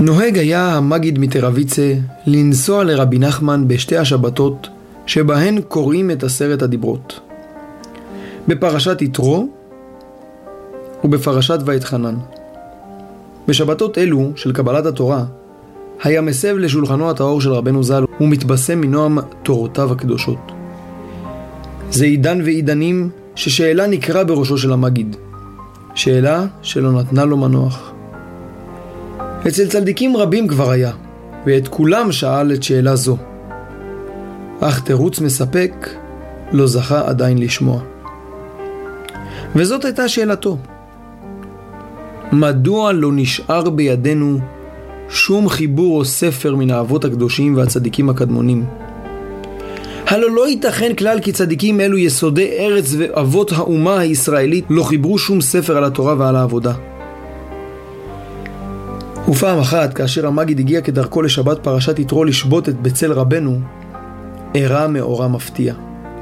נוהג היה המגיד מתרביצה לנסוע לרבי נחמן בשתי השבתות שבהן קוראים את 10 הדיברות, בפרשת יתרו ובפרשת ויתחנן. בשבתות אלו של קבלת התורה היה מסב לשולחנו הטהור של רבנו ז"ל ומתבשם מנועם תורותיו הקדושות. זה עידן ועידנים ששאלה נקרא בראשו של המגיד, שאלה שלא נתנה לו מנוח. אצל צדיקים רבים כבר היה, ואת כולם שאל את שאלה זו, אך תירוץ מספק לא זכה עדיין לשמוע. וזאת הייתה שאלתו, מדוע לא נשאר בידינו שום חיבור או ספר מן האבות הקדושים והצדיקים הקדמונים? הלא לא ייתכן כלל כי צדיקים אלו יסודי ארץ ואבות האומה הישראלית לא חיברו שום ספר על התורה ועל העבודה. ופעם אחת כאשר המגיד הגיע כדרכו לשבת פרשת יתרו לשבות את בצל רבנו, הראה מאורע מפתיע.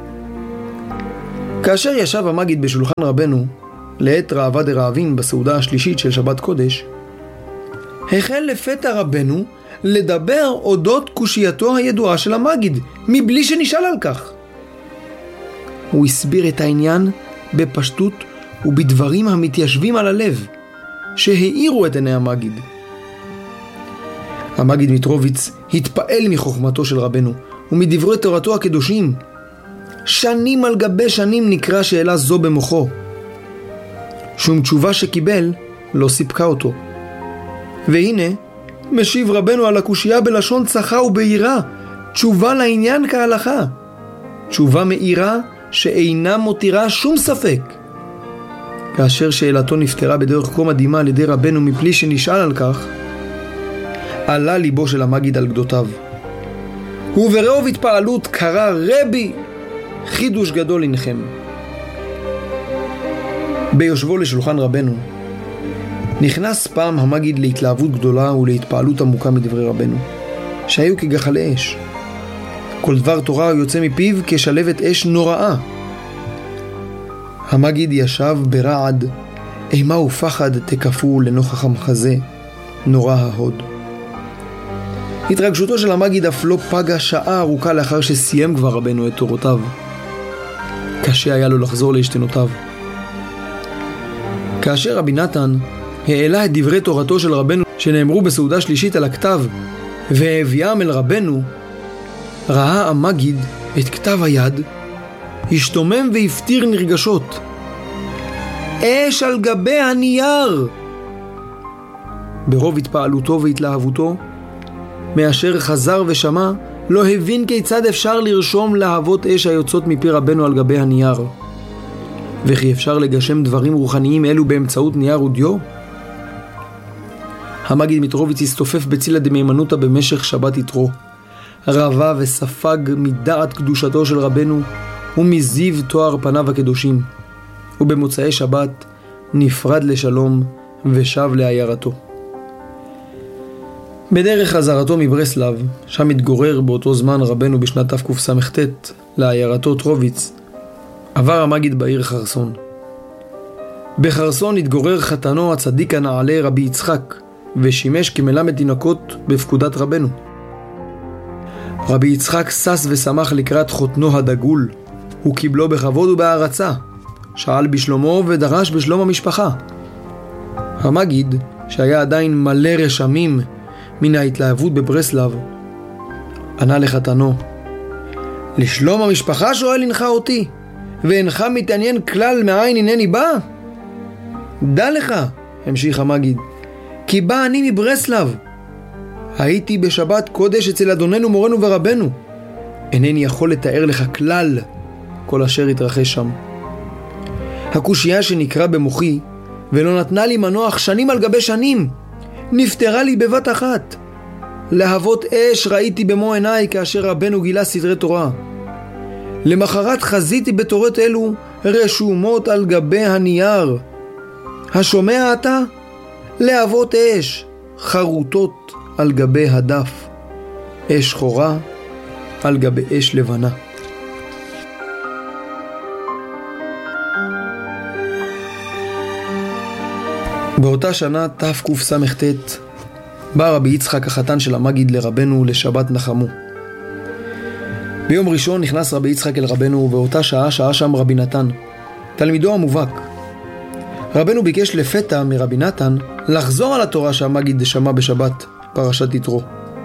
כאשר ישב המגיד בשולחן רבנו לעת ראווה דרעבין בסעודה השלישית של שבת קודש, החל לפתע רבנו לדבר אודות קושייתו הידועה של המגיד מבלי שנשאל על כך. הוא הסביר את העניין בפשטות ובדברים המתיישבים על הלב שהאירו את עיני המגיד. המגיד מיטרוביץ התפעל מחוכמתו של רבנו ומדברי תורתו הקדושים. שנים על גבי שנים נקרא שאלה זו במוחו. שום תשובה שקיבל לא סיפקה אותו. והנה משיב רבנו על הקושייה בלשון צחה ובהירה, תשובה לעניין כהלכה, תשובה מהירה שאינה מותירה שום ספק. כאשר שאלתו נפתרה בדרך כה מדהימה על ידי רבנו מבלי שנשאל על כך, עלה ליבו של המגיד על גדותיו, וברוב התפעלות קרא רבי חידוש גדול ענכם. ביושבו לשולחן רבנו נכנס פעם המגיד להתלהבות גדולה ולהתפעלות עמוקה מדברי רבנו, שהיו כגחלי אש. כל דבר תורה יוצא מפיו כשלבת אש נוראה. המגיד ישב ברעד, אימה ופחד תקפו לנוכח המחזה נורא ההוד. התרגשותו של המגיד אף לא פגה שעה ארוכה לאחר שסיים כבר רבנו את תורותיו. קשה היה לו לחזור להשתנותיו. כאשר רבי נתן העלה את דברי תורתו של רבנו שנאמרו בסעודה שלישית על הכתב והביאם אל רבנו, ראה המגיד את כתב היד, השתומם והפטיר נרגשות. אש על גבי הנייר! ברוב התפעלותו והתלהבותו, מאשר חזר ושמע, לא הבין כיצד אפשר לרשום להבות אש היוצאות מפי רבנו על גבי הנייר, וכי אפשר לגשם דברים רוחניים אלו באמצעות נייר ודיו. המגיד מיטרוביץ הסתופף בצילה דמימנותא במשך שבת יתרו, רבה וספג מדעת קדושתו של רבנו ומזיו תואר פניו הקדושים, ובמוצאי שבת נפרד לשלום ושב לעיירתו. בדרך חזרתו מברסלב, שם התגורר באותו זמן רבנו בשנת תקס"ט לעיירתו טרוביץ, עבר המגיד בעיר חרסון. בחרסון התגורר חתנו הצדיק הנעלה רבי יצחק, ושימש כמלמד תינוקות בפקודת רבנו. רבי יצחק סס ושמח לקראת חותנו הדגול, הוא קיבלו בכבוד ובהערצה, שאל בשלומו ודרש בשלום המשפחה. המגיד, שהיה עדיין מלא רשמים מן ההתלהבות בברסלב, ענה לחתנו, לשלום המשפחה שואל הנך אותי, ואינך מתעניין כלל מאין הנני בא? דע לך, המשיך המגיד, כי בא אני מברסלב. הייתי בשבת קודש אצל אדוננו מורנו ורבנו. אינני יכול לתאר לך כלל כל אשר התרחש שם. הקושייה שנקרא במוחי ולא נתנה לי מנוח שנים על גבי שנים, נפטרה לי בבת אחת. להבות אש ראיתי במו עיניי כאשר רבנו גילה סדרי תורה. למחרת חזיתי בתורות אלו רשומות על גבי הנייר. השומע אתה? להבות אש חרוטות על גבי הדף, אש שחורה על גבי אש לבנה. באותה שנה תקס"ט בא רבי יצחק החתן של המגיד לרבנו לשבת נחמו. ביום ראשון נכנס רבי יצחק אל רבנו, ובאותה שעה שעה שם רבי נתן, תלמידו המובהק. רבנו ביקש לפתע מרבי נתן לחזור על התורה שהמגיד שמע בשבת, פרשת יתרו.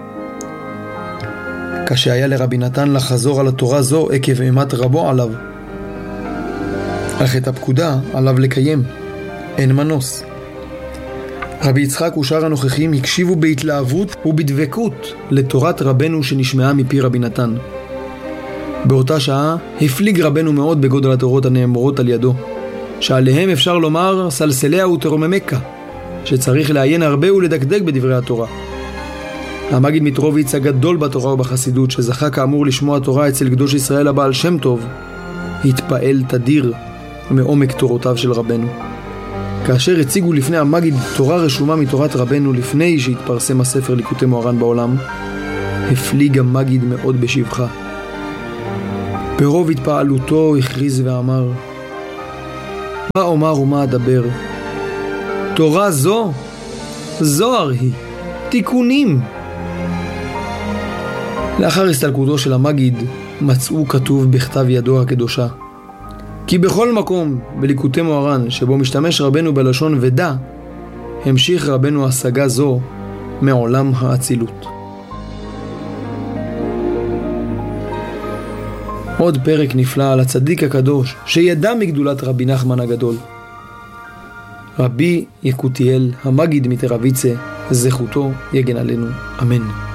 קשה היה לרבי נתן לחזור על התורה זו עקב אימת רבו עליו, אך את הפקודה עליו לקיים, אין מנוס. רבי יצחק ושאר הנוכחים הקשיבו בהתלהבות ובדבקות לתורת רבנו שנשמעה מפי רבי נתן. באותה שעה הפליג רבנו מאוד בגודל התורות הנאמרות על ידו, שעליהם אפשר לומר סלסליה ותרוממקה, שצריך לעיין הרבה ולדקדק בדברי התורה. המגיד מיטרוביץ הגדול בתורה ובחסידות, שזכה כאמור לשמוע תורה אצל קדוש ישראל הבעל שם טוב, התפעל תדיר מעומק תורותיו של רבנו. כאשר הציגו לפני המגיד תורה רשומה מתורת רבנו לפני שהתפרסם הספר ליקוטי מוהר"ן בעולם, הפליג המגיד מאוד בשבחה. ברוב התפעלותו הכריז ואמר, מה אומר ומה אדבר? תורה זו, זוהר היא, תיקונים. לאחר הסתלקותו של המגיד מצאו כתוב בכתב ידו הקדושה, כי בכל מקום בליקוטי מוהר"ן שבו משתמש רבנו בלשון ודע, המשיך רבנו השגה זו מעולם האצילות. עוד פרק נפלא על הצדיק הקדוש שידע מגדולת רבי נחמן הגדול. רבי יקותיאל המגיד מטרוויצה, זכותו יגן עלינו, אמן.